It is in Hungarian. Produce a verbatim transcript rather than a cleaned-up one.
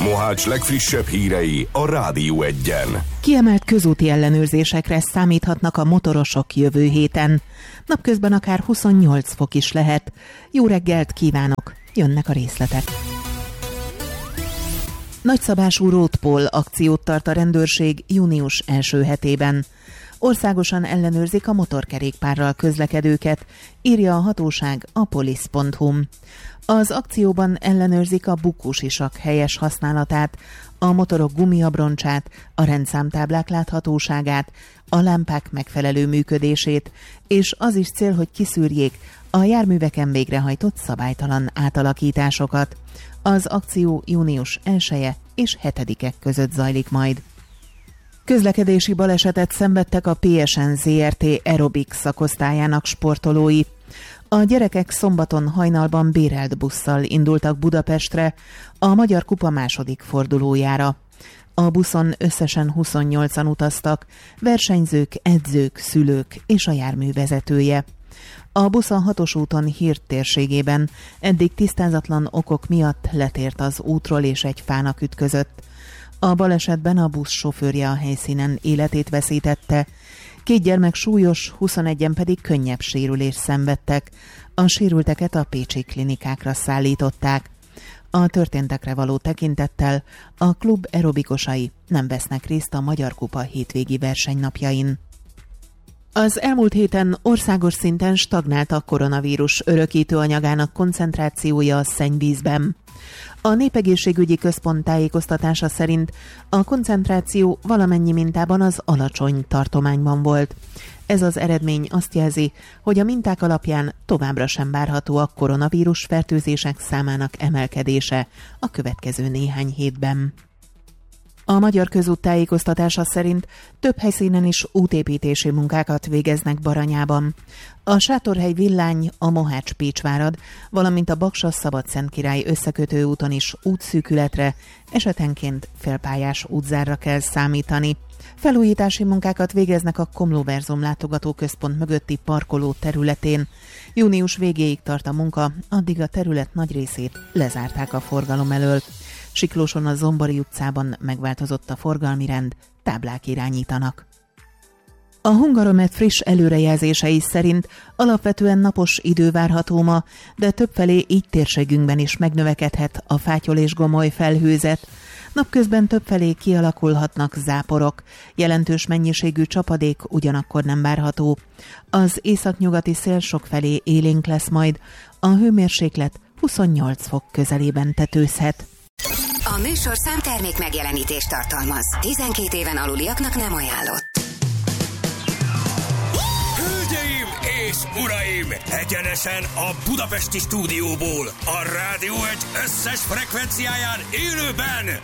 Mohács legfrissebb hírei a Rádió Egyen. Kiemelt közúti ellenőrzésekre számíthatnak a motorosok jövő héten. Napközben akár huszonnyolc fok is lehet. Jó reggelt kívánok! Jönnek a részletek. Nagyszabású Roadpool akciót tart a rendőrség június első hetében. Országosan ellenőrzik a motorkerékpárral közlekedőket, írja a hatóság a polisz pont hu. Az akcióban ellenőrzik a bukósisak helyes használatát, a motorok gumiabroncsát, a rendszámtáblák láthatóságát, a lámpák megfelelő működését, és az is cél, hogy kiszűrjék a járműveken végrehajtott szabálytalan átalakításokat. Az akció június elseje és hetedike között zajlik majd. Közlekedési balesetet szenvedtek a pé es en zé er té aerobik szakosztályának sportolói. A gyerekek szombaton hajnalban bérelt busszal indultak Budapestre a Magyar Kupa második fordulójára. A buszon összesen huszonnyolcan utaztak, versenyzők, edzők, szülők és a jármű vezetője. A busz a hatos úton Hírt térségében eddig tisztázatlan okok miatt letért az útról és egy fának ütközött. A balesetben a busz sofőrje a helyszínen életét veszítette, két gyermek súlyos, huszonegyen pedig könnyebb sérülést szenvedtek. A sérülteket a pécsi klinikákra szállították. A történtekre való tekintettel a klub aerobikosai nem vesznek részt a Magyar Kupa hétvégi versenynapjain. Az elmúlt héten országos szinten stagnált a koronavírus örökítő anyagának koncentrációja a szennyvízben. A Népegészségügyi Központ tájékoztatása szerint a koncentráció valamennyi mintában az alacsony tartományban volt. Ez az eredmény azt jelzi, hogy a minták alapján továbbra sem várható a koronavírus fertőzések számának emelkedése a következő néhány hétben. A Magyar Közút tájékoztatása szerint több helyszínen is útépítési munkákat végeznek Baranyában. A Sátorhely Villány, a Mohács-Pécsvárad, valamint a Baksa-Szabadszentkirály összekötő úton is útszűkületre, esetenként félpályás útzárra kell számítani. Felújítási munkákat végeznek a Komlóverzum látogatóközpont mögötti parkoló területén. Június végéig tart a munka, addig a terület nagy részét lezárták a forgalom elől. Siklóson a Zombori utcában megváltozott a forgalmi rend, táblák irányítanak. A Hungaromet friss előrejelzései szerint alapvetően napos idő várható ma, de többfelé így térségünkben is megnövekedhet a fátyol és gomoly felhőzet. Napközben többfelé kialakulhatnak záporok, jelentős mennyiségű csapadék ugyanakkor nem várható. Az északnyugati szél sokfelé élénk lesz majd, a hőmérséklet huszonnyolc fok közelében tetőzhet. A műsorszám termék megjelenítést tartalmaz. tizenkét éven aluliaknak nem ajánlott. Hölgyeim és uraim! Egyenesen a budapesti stúdióból, a Rádió Egy összes frekvenciáján élőben